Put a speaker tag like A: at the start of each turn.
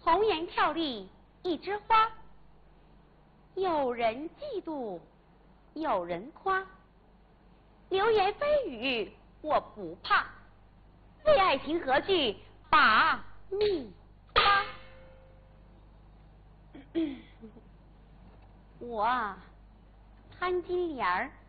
A: 红颜俏丽一枝花，有人嫉妒，有人夸。流言蜚语我不怕，为爱情何惧把蜜花？我潘金莲儿